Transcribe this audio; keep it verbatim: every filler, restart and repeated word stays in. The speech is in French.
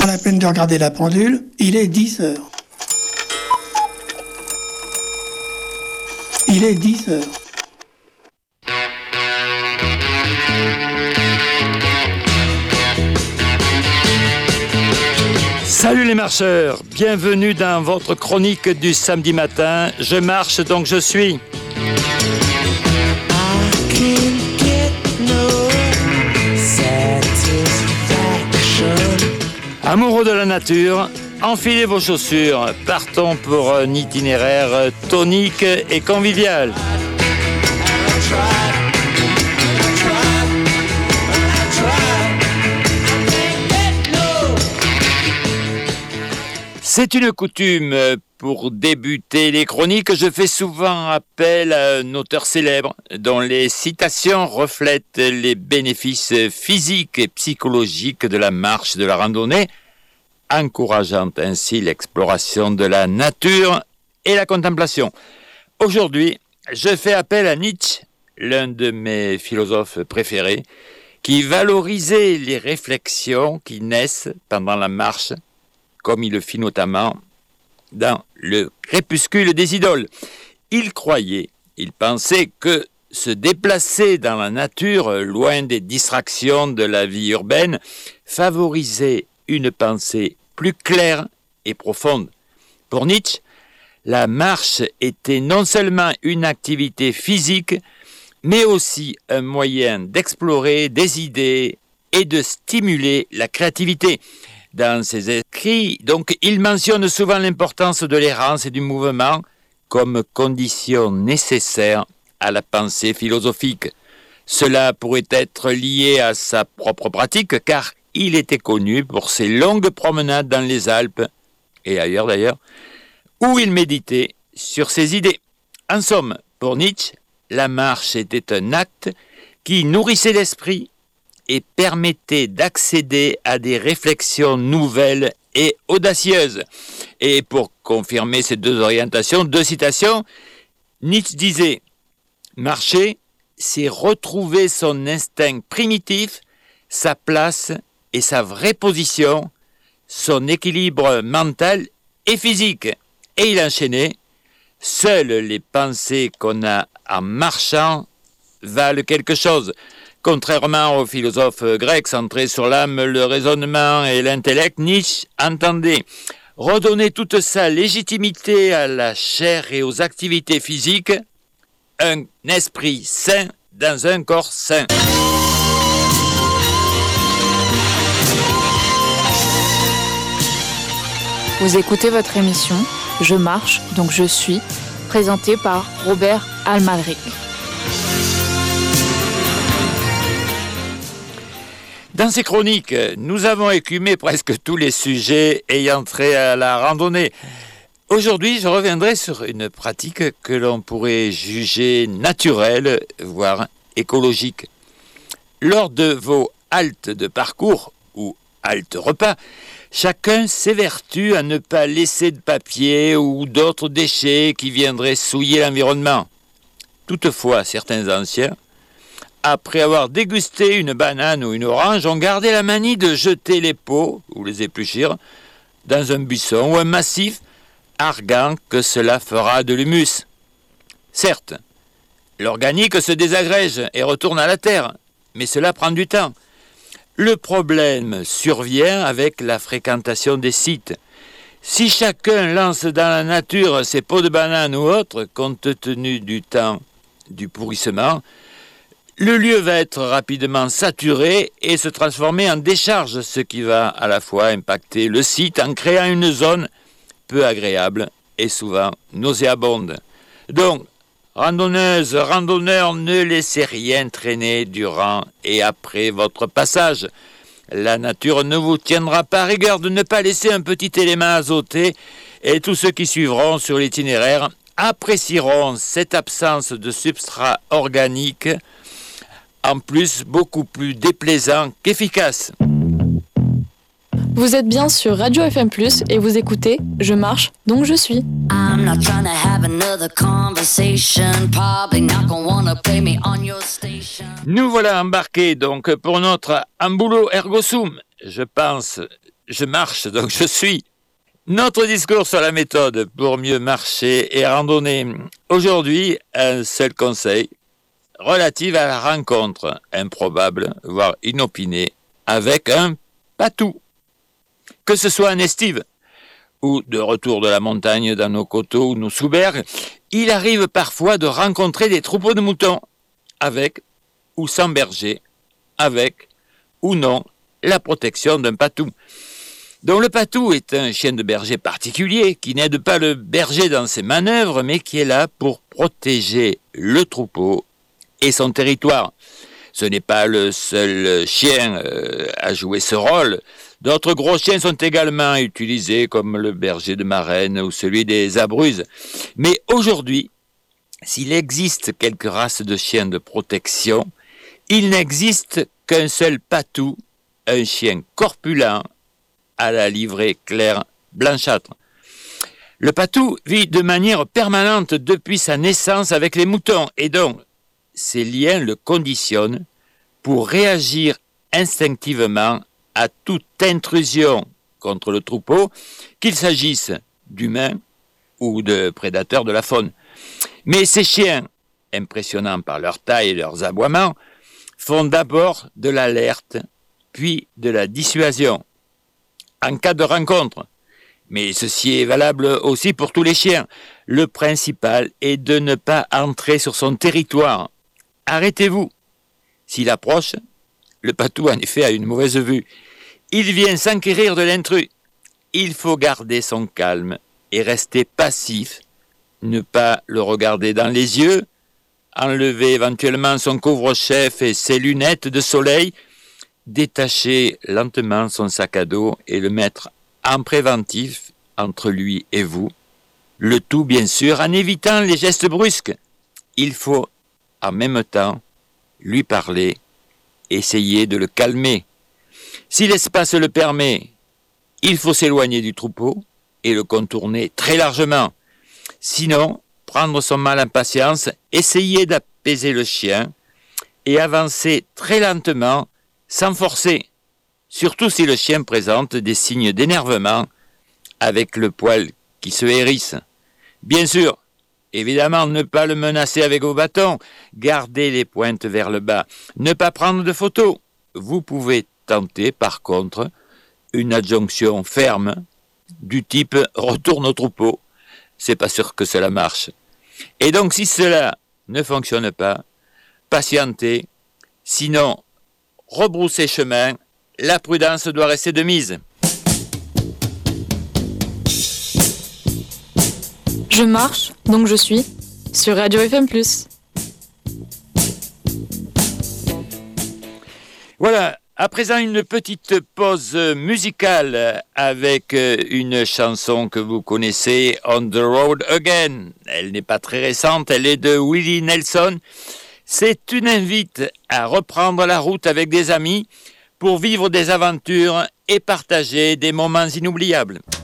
Pas la peine de regarder la pendule, il est dix heures. Il est dix heures. Salut les marcheurs, bienvenue dans votre chronique du samedi matin. Je marche donc je suis. Amoureux de la nature, enfilez vos chaussures, partons pour un itinéraire tonique et convivial. C'est une coutume, pour débuter les chroniques, je fais souvent appel à un auteur célèbre dont les citations reflètent les bénéfices physiques et psychologiques de la marche, de la randonnée, encourageant ainsi l'exploration de la nature et la contemplation. Aujourd'hui, je fais appel à Nietzsche, l'un de mes philosophes préférés, qui valorisait les réflexions qui naissent pendant la marche, comme il le fit notamment dans le crépuscule des idoles. Il croyait, il pensait que se déplacer dans la nature, loin des distractions de la vie urbaine, favorisait une pensée plus claire et profonde. Pour Nietzsche, la marche était non seulement une activité physique, mais aussi un moyen d'explorer des idées et de stimuler la créativité. Dans ses écrits, donc, il mentionne souvent l'importance de l'errance et du mouvement comme condition nécessaire à la pensée philosophique. Cela pourrait être lié à sa propre pratique, car il était connu pour ses longues promenades dans les Alpes, et ailleurs d'ailleurs, où il méditait sur ses idées. En somme, pour Nietzsche, la marche était un acte qui nourrissait l'esprit et permettait d'accéder à des réflexions nouvelles et audacieuses. Et pour confirmer ces deux orientations, deux citations, Nietzsche disait « Marcher, c'est retrouver son instinct primitif, sa place et sa vraie position, son équilibre mental et physique. » Et il enchaînait « Seules les pensées qu'on a en marchant valent quelque chose. » Contrairement aux philosophes grecs centrés sur l'âme, le raisonnement et l'intellect, Nietzsche entendait redonner toute sa légitimité à la chair et aux activités physiques, un esprit sain dans un corps sain. Vous écoutez votre émission « Je marche, donc je suis », présentée par Robert Almadric. Dans ces chroniques, nous avons écumé presque tous les sujets ayant trait à la randonnée. Aujourd'hui, je reviendrai sur une pratique que l'on pourrait juger naturelle, voire écologique. Lors de vos haltes de parcours ou haltes repas, chacun s'évertue à ne pas laisser de papier ou d'autres déchets qui viendraient souiller l'environnement. Toutefois, certains anciens, après avoir dégusté une banane ou une orange, ont gardé la manie de jeter les peaux, ou les épluchir, dans un buisson ou un massif, arguant que cela fera de l'humus. Certes, l'organique se désagrège et retourne à la terre, mais cela prend du temps. Le problème survient avec la fréquentation des sites. Si chacun lance dans la nature ses peaux de banane ou autres, compte tenu du temps du pourrissement, le lieu va être rapidement saturé et se transformer en décharge, ce qui va à la fois impacter le site en créant une zone peu agréable et souvent nauséabonde. Donc, randonneuses, randonneurs, ne laissez rien traîner durant et après votre passage. La nature ne vous tiendra pas rigueur de ne pas laisser un petit élément azoté et tous ceux qui suivront sur l'itinéraire apprécieront cette absence de substrat organique, en plus beaucoup plus déplaisant qu'efficace. Vous êtes bien sur Radio F M plus, et vous écoutez « Je marche, donc je suis ». Nous voilà embarqués donc pour notre ambulo ergo sum. Je pense Je marche, donc je suis. Notre discours sur la méthode pour mieux marcher et randonner. Aujourd'hui, un seul conseil relatif à la rencontre improbable, voire inopinée, avec un patou. Que ce soit en estive ou de retour de la montagne dans nos coteaux ou nos sous-berges, il arrive parfois de rencontrer des troupeaux de moutons, avec ou sans berger, avec ou non la protection d'un patou. Donc le patou est un chien de berger particulier qui n'aide pas le berger dans ses manœuvres, mais qui est là pour protéger le troupeau et son territoire. Ce n'est pas le seul chien euh, à jouer ce rôle. D'autres gros chiens sont également utilisés, comme le berger de Marennes ou celui des Abruzzes. Mais aujourd'hui, s'il existe quelques races de chiens de protection, il n'existe qu'un seul patou, un chien corpulent, à la livrée claire blanchâtre. Le patou vit de manière permanente depuis sa naissance avec les moutons et donc ces liens le conditionnent pour réagir instinctivement à toute intrusion contre le troupeau, qu'il s'agisse d'humains ou de prédateurs de la faune. Mais ces chiens, impressionnants par leur taille et leurs aboiements, font d'abord de l'alerte, puis de la dissuasion en cas de rencontre. Mais ceci est valable aussi pour tous les chiens. Le principal est de ne pas entrer sur son territoire. Arrêtez-vous. S'il approche, le patou en effet a une mauvaise vue. Il vient s'enquérir de l'intrus. Il faut garder son calme et rester passif, ne pas le regarder dans les yeux, enlever éventuellement son couvre-chef et ses lunettes de soleil, détacher lentement son sac à dos et le mettre en préventif entre lui et vous. Le tout, bien sûr, en évitant les gestes brusques. Il faut, en même temps, lui parler, essayer de le calmer. Si l'espace le permet, il faut s'éloigner du troupeau et le contourner très largement. Sinon, prendre son mal en patience, essayer d'apaiser le chien et avancer très lentement sans forcer, surtout si le chien présente des signes d'énervement avec le poil qui se hérisse. Bien sûr, évidemment, ne pas le menacer avec vos bâtons, gardez les pointes vers le bas, ne pas prendre de photos. Vous pouvez tenter, par contre, une adjonction ferme du type « retourne au troupeau ». C'est pas sûr que cela marche. Et donc, si cela ne fonctionne pas, patientez, sinon, rebroussez chemin, la prudence doit rester de mise. Je marche, donc je suis, sur Radio F M plus. Voilà, à présent une petite pause musicale avec une chanson que vous connaissez, On the Road Again. Elle n'est pas très récente, elle est de Willie Nelson. C'est une invite à reprendre la route avec des amis pour vivre des aventures et partager des moments inoubliables.